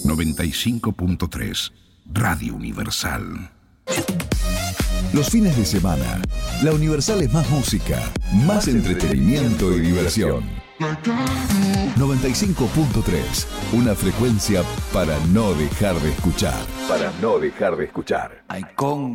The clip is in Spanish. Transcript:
95.3 Radio Universal. Los fines de semana, la Universal es más música, más entretenimiento y diversión. 95.3, una frecuencia para no dejar de escuchar. Para no dejar de escuchar. Ay, con